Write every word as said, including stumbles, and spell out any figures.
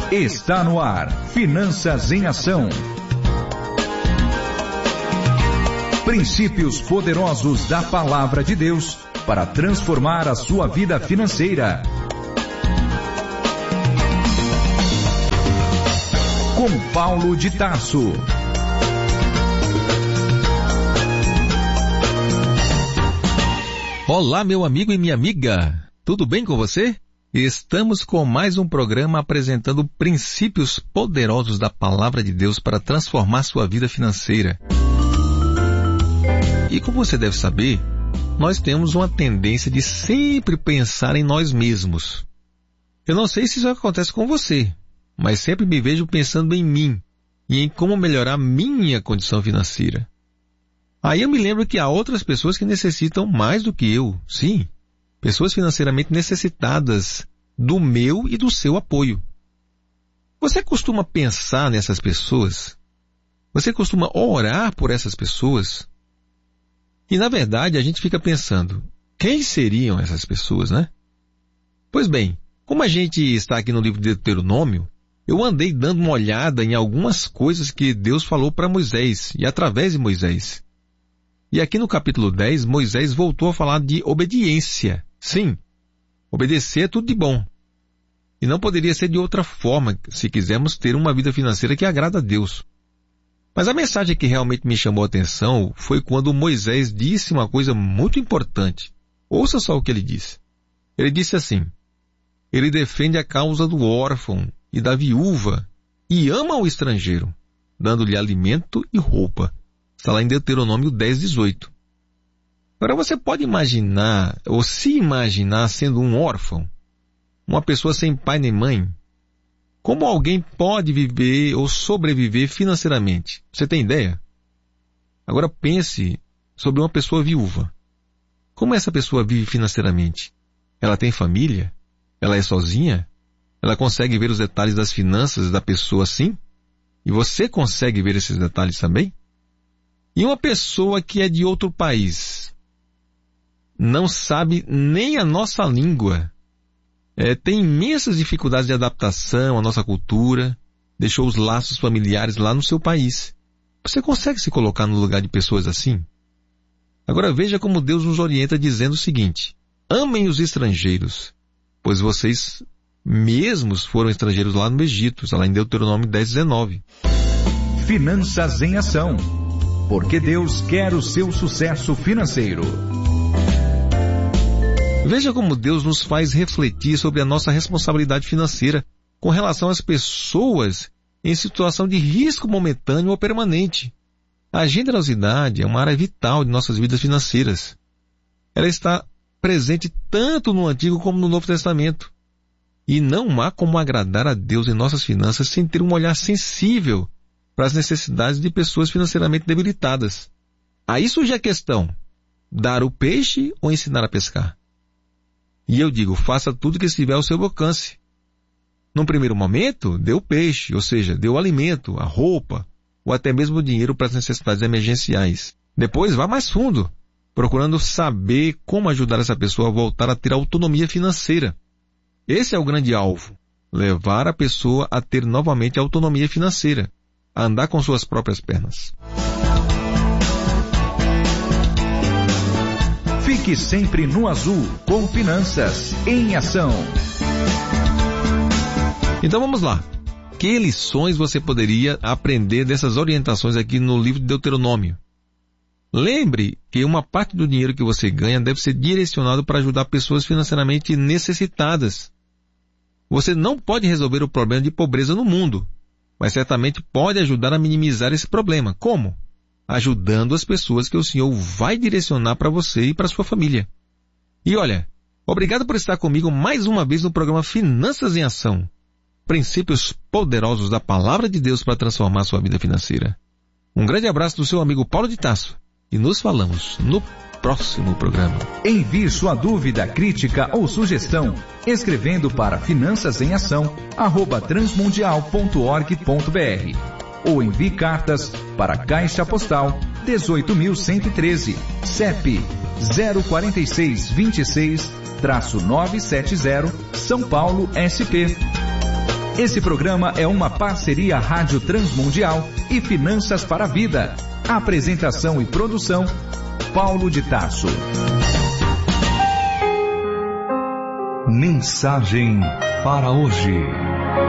Está no ar, Finanças em Ação. Princípios poderosos da Palavra de Deus para transformar a sua vida financeira. Com Paulo de Tarso. Olá, meu amigo e minha amiga. Tudo bem com você? Estamos com mais um programa apresentando princípios poderosos da Palavra de Deus para transformar sua vida financeira. E como você deve saber, nós temos uma tendência de sempre pensar em nós mesmos. Eu não sei se isso acontece com você, mas sempre me vejo pensando em mim e em como melhorar minha condição financeira. Aí eu me lembro que há outras pessoas que necessitam mais do que eu, sim, pessoas financeiramente necessitadas do meu e do seu apoio. Você costuma pensar nessas pessoas? Você costuma orar por essas pessoas? E na verdade a gente fica pensando, quem seriam essas pessoas, né? Pois bem, como a gente está aqui no livro de Deuteronômio, eu andei dando uma olhada em algumas coisas que Deus falou para Moisés e através de Moisés. E aqui no capítulo dez, Moisés voltou a falar de obediência. Sim, obedecer é tudo de bom. E não poderia ser de outra forma se quisermos ter uma vida financeira que agrada a Deus. Mas a mensagem que realmente me chamou a atenção foi quando Moisés disse uma coisa muito importante. Ouça só o que ele disse. Ele disse assim: ele defende a causa do órfão e da viúva e ama o estrangeiro, dando-lhe alimento e roupa. Está lá em Deuteronômio dez, dezoito. Agora você pode imaginar, ou se imaginar sendo um órfão, uma pessoa sem pai nem mãe, como alguém pode viver ou sobreviver financeiramente? Você tem ideia? Agora pense sobre uma pessoa viúva. Como essa pessoa vive financeiramente? Ela tem família? Ela é sozinha? Ela consegue ver os detalhes das finanças da pessoa assim? E você consegue ver esses detalhes também? E uma pessoa que é de outro país, não sabe nem a nossa língua, é, tem imensas dificuldades de adaptação à nossa cultura, deixou os laços familiares lá no seu país. Você consegue se colocar no lugar de pessoas assim? Agora veja como Deus nos orienta dizendo o seguinte: amem os estrangeiros, pois vocês mesmos foram estrangeiros lá no Egito, está lá em Deuteronômio dez, dezenove. Finanças em Ação. Porque Deus quer o seu sucesso financeiro. Veja como Deus nos faz refletir sobre a nossa responsabilidade financeira com relação às pessoas em situação de risco momentâneo ou permanente. A generosidade é uma área vital de nossas vidas financeiras. Ela está presente tanto no Antigo como no Novo Testamento. E não há como agradar a Deus em nossas finanças sem ter um olhar sensível para as necessidades de pessoas financeiramente debilitadas. Aí surge a questão: dar o peixe ou ensinar a pescar? E eu digo, faça tudo que estiver ao seu alcance. Num primeiro momento, dê o peixe, ou seja, dê o alimento, a roupa, ou até mesmo o dinheiro para as necessidades emergenciais. Depois, vá mais fundo, procurando saber como ajudar essa pessoa a voltar a ter autonomia financeira. Esse é o grande alvo: levar a pessoa a ter novamente autonomia financeira, a andar com suas próprias pernas. Fique sempre no azul com Finanças em Ação. Então vamos lá. Que lições você poderia aprender dessas orientações aqui no livro de Deuteronômio? Lembre que uma parte do dinheiro que você ganha deve ser direcionado para ajudar pessoas financeiramente necessitadas. Você não pode resolver o problema de pobreza no mundo, mas certamente pode ajudar a minimizar esse problema. Como? Ajudando as pessoas que o Senhor vai direcionar para você e para sua família. E olha, obrigado por estar comigo mais uma vez no programa Finanças em Ação. Princípios poderosos da Palavra de Deus para transformar sua vida financeira. Um grande abraço do seu amigo Paulo de Tarso. E nos falamos no próximo programa. Envie sua dúvida, crítica ou sugestão escrevendo para finanças em ação arroba transmundial ponto org ponto br ou envie cartas para Caixa Postal dezoito mil cento e treze, C E P zero quatro seis dois seis novecentos e setenta, São Paulo, S P. Esse programa é uma parceria Rádio Transmundial e Finanças para a Vida. Apresentação e produção, Paulo de Tarso. Mensagem para hoje.